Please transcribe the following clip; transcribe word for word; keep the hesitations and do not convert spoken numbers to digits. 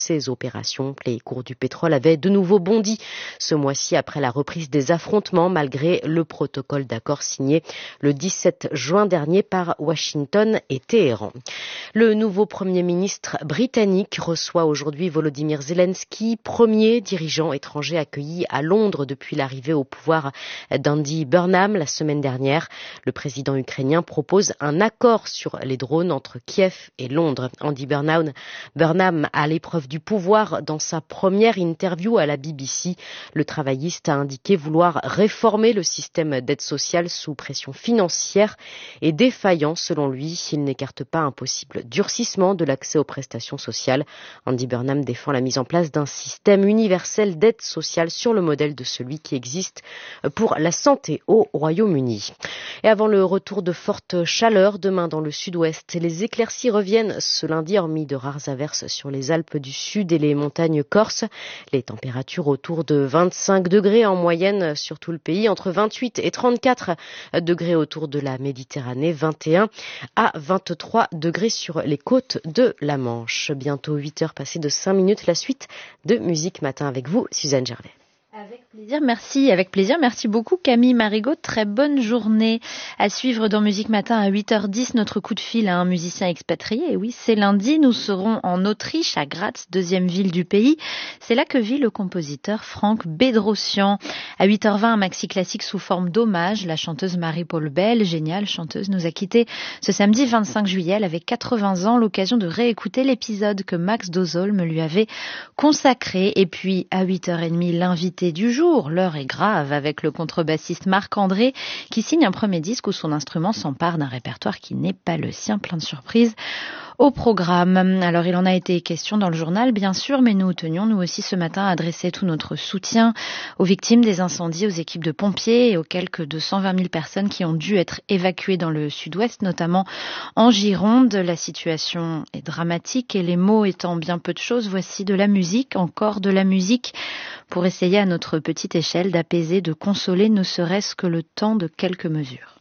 Ces opérations, les cours du pétrole avaient de nouveau bondi ce mois-ci après la reprise des affrontements malgré le protocole d'accord signé le dix-sept juin dernier par Washington et Téhéran. Le nouveau Premier ministre britannique reçoit aujourd'hui Volodymyr Zelensky, premier dirigeant étranger accueilli à Londres depuis l'arrivée au pouvoir d'Andy Burnham la semaine dernière. Le président ukrainien propose un accord sur les drones entre Kiev et Londres. Andy Burnham, Burnham à l'épreuve du pouvoir dans sa première interview à la B B C. Le travailliste a indiqué vouloir réformer le système d'aide sociale sous pression financière et défaillant selon lui. Il n'écarte pas un possible durcissement de l'accès aux prestations sociales. Andy Burnham défend la mise en place d'un système universel d'aide sociale sur le modèle de celui qui existe pour la santé au Royaume-Uni. Et avant le retour de fortes chaleurs demain dans le sud-ouest, les éclaircies reviennent ce lundi hormis de rares averses sur les Alpes du Sud et les montagnes corses. Les températures autour de vingt-cinq degrés en moyenne sur tout le pays, entre vingt-huit et trente-quatre degrés autour de la Méditerranée, vingt et un à vingt-trois degrés sur les côtes de la Manche. Bientôt huit heures passées de cinq minutes, la suite de Musique Matin avec vous, Suzanne Gervais. Avec plaisir, merci. Avec plaisir, merci beaucoup Camille Marigot. Très bonne journée. À suivre dans Musique Matin à huit heures dix, notre coup de fil à un musicien expatrié. Et oui, c'est lundi, nous serons en Autriche, à Graz, deuxième ville du pays. C'est là que vit le compositeur Franck Bedrosian. À huit heures vingt, un maxi classique sous forme d'hommage. La chanteuse Marie-Paul Bell, géniale chanteuse, nous a quittés ce samedi vingt-cinq juillet. Elle avait quatre-vingts ans, l'occasion de réécouter l'épisode que Max Dozolm lui avait consacré. Et puis, à huit heures trente, l'invité du jour. L'heure est grave avec le contrebassiste Marc-André qui signe un premier disque où son instrument s'empare d'un répertoire qui n'est pas le sien, plein de surprises au programme. Alors il en a été question dans le journal bien sûr, mais nous tenions nous aussi ce matin à adresser tout notre soutien aux victimes des incendies, aux équipes de pompiers et aux quelques deux cent vingt mille personnes qui ont dû être évacuées dans le sud-ouest, notamment en Gironde. La situation est dramatique et les mots étant bien peu de choses, voici de la musique, encore de la musique pour essayer à notre petite échelle d'apaiser, de consoler ne serait-ce que le temps de quelques mesures.